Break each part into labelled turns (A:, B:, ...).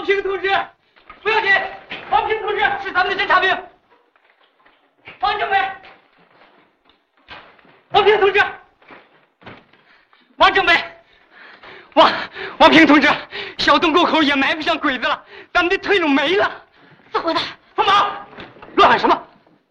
A: 王平同志，不要紧，王平同志是咱们的侦察兵。王政委，王平同志，王政委，王平同志，小洞沟口也埋不上鬼子了，咱们的退路没了。
B: 死混蛋！
A: 放马！乱喊什么？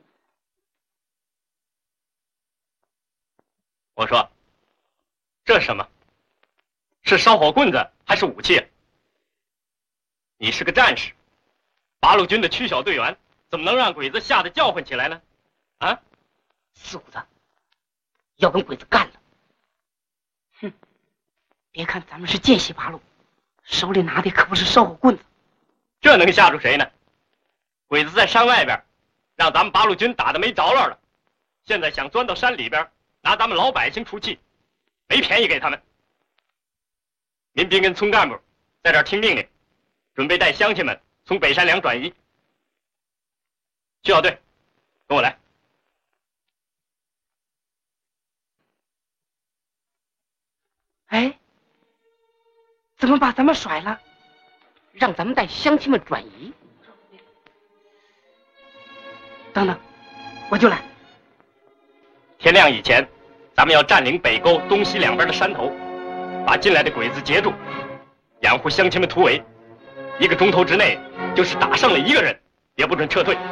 A: 我说，这是什么？是烧火棍子还是武器？你是个战士，八路军的区小队员，怎么能让鬼子吓得叫唤起来呢？啊！
B: 四虎子要跟鬼子干了！哼！别看咱们是见习八路，手里拿的可不是烧火棍子，
A: 这能吓住谁呢？鬼子在山外边，让咱们八路军打得没着落了，现在想钻到山里边，拿咱们老百姓出气，没便宜给他们。民兵跟村干部在这儿听命令，准备带乡亲们从北山梁转移。区小队，跟我来。
B: 哎，怎么把咱们甩了，让咱们带乡亲们转移？等等，我就来。
A: 天亮以前，咱们要占领北沟东西两边的山头，把进来的鬼子截住，掩护乡亲们突围。1个钟头之内，就是打胜了1个人，也不准撤退。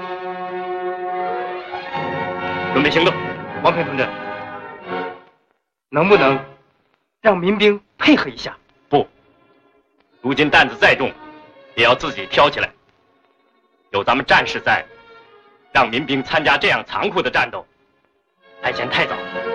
A: 准备行动。
C: 王平同志，能不能让民兵配合一下？
A: 不，如今担子再重，也要自己挑起来。有咱们战士在，让民兵参加这样残酷的战斗，还嫌太早。